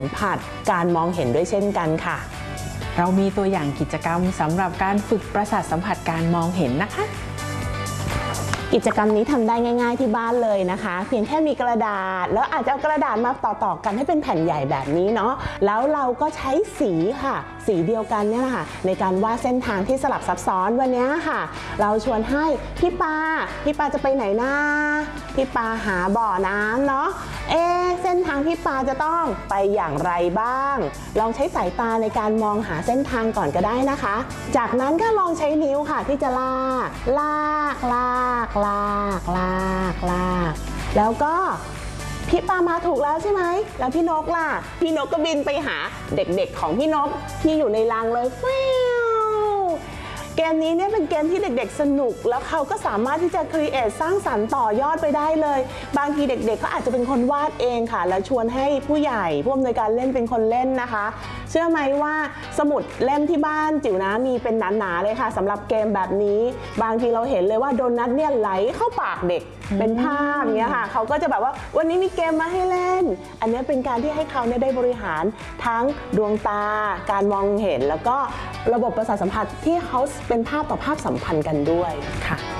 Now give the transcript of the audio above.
สัมผัสการมองเห็นด้วยเช่นกันค่ะเรามีตัวอย่างกิจกรรมสำหรับการฝึกประสาทสัมผัสการมองเห็นนะคะกิจกรรมนี้ทำได้ง่ายๆที่บ้านเลยนะคะเพียงแค่มีกระดาษแล้วอาจจะเอากระดาษมาต่อๆกันให้เป็นแผ่นใหญ่แบบนี้เนาะแล้วเราก็ใช้สีค่ะสีเดียวกันเนี่ยนะคะในการวาดเส้นทางที่สลับซับซ้อนวันนี้ค่ะเราชวนให้พี่ปาจะไปไหนนะพี่ปาหาบ่อน้ำเนาะเส้นทางพี่ปาจะต้องไปอย่างไรบ้างลองใช้สายตาในการมองหาเส้นทางก่อนก็ได้นะคะจากนั้นก็ลองใช้นิ้วค่ะที่จะลากแล้วก็พี่ปามาถูกแล้วใช่ไหมแล้วพี่นกล่ะพี่นกก็บินไปหาเด็กๆของพี่นกที่อยู่ในรังเลยเกมนี้เนี่ยเป็นเกมที่เด็กๆสนุกแล้วเขาก็สามารถที่จะครีเอทสร้างสรรค์ต่อยอดไปได้เลยบางทีเด็กๆก็อาจจะเป็นคนวาดเองค่ะแล้วชวนให้ผู้ใหญ่ผู้อำนวยการเล่นเป็นคนเล่นนะคะเชื่อไหมว่าสมุดเล่มที่บ้านจิ๋วนะมีเป็นหนาๆเลยค่ะสำหรับเกมแบบนี้บางทีเราเห็นเลยว่าโดนัทเนี่ยไหลเข้าปากเด็กเป็นภาพเนี้ยค่ะเขาก็จะแบบว่าวันนี้มีเกมมาให้เล่นอันนี้เป็นการที่ให้เขาได้บริหารทั้งดวงตาการมองเห็นแล้วก็ระบบประสาทสัมผัสที่เขาเป็นภาพต่อภาพสัมพันธ์กันด้วยค่ะ